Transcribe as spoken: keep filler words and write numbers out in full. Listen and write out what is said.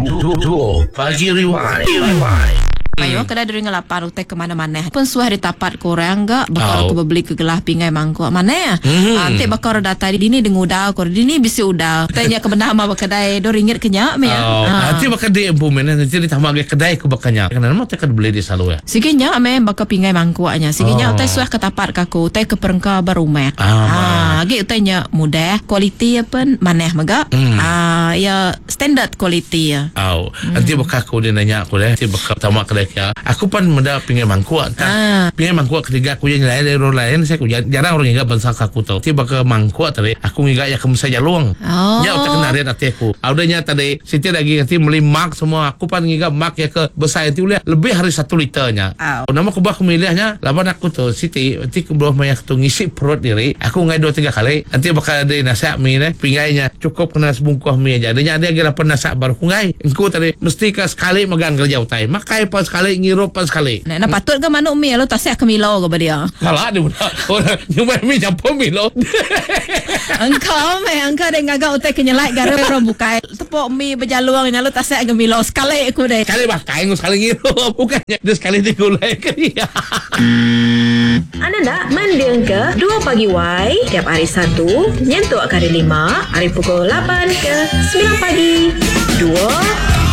Duo Pagi Rewind. Ayo kada dari ngelapan utek ke mana-mana. Pun suah di tapat korang enggak bakal Oh. aku beli ke gelah pingai mangkuk mana ya? Hmm. Ante bakal data di dini dengan udang kor dini bisi udang. Tanya ke benda ma kedai do ringgit kenyak me ya. Oh, nanti bakal di implement nanti ditambah ke kedai ke bakanya. Karena mau tekan beli di selalu ya. Sikinya me bakal pingai mangkuknya. Sikinya Oh. utek suah ke tapat kaku, utek ke perengka barumah. Ah, Ah, ge utanya mudah, kualiti apa maneh maga. Hmm. Ah, ya standard kualiti ya. Oh, nanti bakal aku dia nanya aku deh. Nanti bakal tamak kedai kia. Aku pan menda pingai mangkuk. Ah. Pingai mangkuk ketiga aku yang lain dari orang lain. Saya aku jarang orang yang bangsa aku tahu. Nanti bakal mangkuk tadi. Aku ngiga ya kamu saja luang. Oh. Ya utak kenarian hati aku. Audanya tadi Siti lagi nanti beli mak semua. Aku pan ngiga mak ya ke besar itu lihat lebih hari satu liternya. Oh. Nama aku bah milihnya lawan aku tuh Siti. Nanti ke bawah banyak tu ngisi perut diri. Aku ngai dua tiga kali. Nanti bakal ada nasihat mie ni. Pingainya cukup kena sebungkuh mie aja. Adanya ada lagi lapan nasihat baru. Ngai. Engkau tadi mesti ke sekali magang kerja utai. Makai pas sekali ngirup pas sekali. Nah, nah patut ke manuk mi lo tasik ke milo ke dia. Kalau ada budak orang nyumai mie campur mie lo. Engkau me engkau deng agak utek kenyelai gara orang bukai. Tepuk mi berjaluang nyalo tasik ke milo sekali aku deh. Sekali makai sekali ngirup. Bukannya dia sekali digulai ke dia. Anda nak mendeng ke Dua Pagi Y tiap hari Sabtu nyentuh hari lima, hari pukul lapan ke sembilan pagi. Dua